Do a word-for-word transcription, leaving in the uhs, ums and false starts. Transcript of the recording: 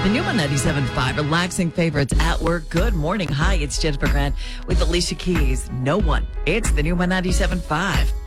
The new one ninety-seven point five, relaxing favorites at work. Good morning. Hi, it's Jennifer Grant with Alicia Keys. No one. It's the new one ninety-seven point five.